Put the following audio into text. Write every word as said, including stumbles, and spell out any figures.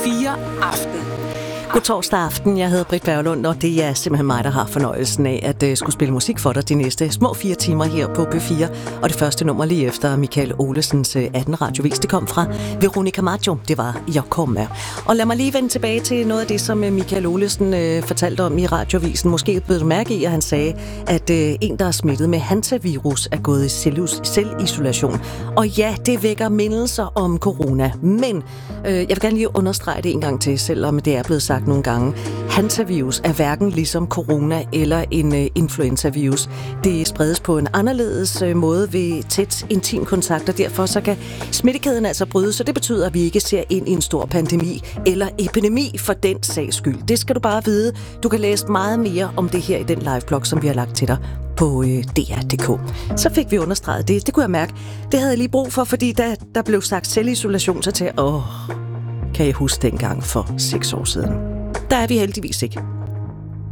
fire Aften. God torsdag aften, jeg hedder Britt Berglund, og det er simpelthen mig, der har fornøjelsen af at uh, skulle spille musik for dig de næste små fire timer her på P fire. Og det første nummer lige efter Michael Olesens uh, atten radiovis, det kom fra Veronica Maggio, det var Jeg kommer. Og lad mig lige vende tilbage til noget af det, som uh, Michael Olesen uh, fortalte om i radiovisen. Måske blev du mærke i, at han sagde, at uh, en, der er smittet med hantavirus, er gået i selvus- selvisolation. Og ja, det vækker mindelser om corona, men uh, jeg vil gerne lige understrege det en gang til, selvom det er blevet sagt nogle gange. Hantavirus er hverken ligesom corona eller en uh, influenzavirus. Det spredes på en anderledes uh, måde ved tæt intim kontakt, og derfor så kan smittekæden altså bryde, så det betyder, at vi ikke ser ind i en stor pandemi eller epidemi for den sags skyld. Det skal du bare vide. Du kan læse meget mere om det her i den liveblog, som vi har lagt til dig på øh, D R punktum d k. Så fik vi understreget det. Det kunne jeg mærke. Det havde jeg lige brug for, fordi da der blev sagt selvisolation, så til åh, kan jeg huske dengang for seks år siden. Der er vi heldigvis ikke.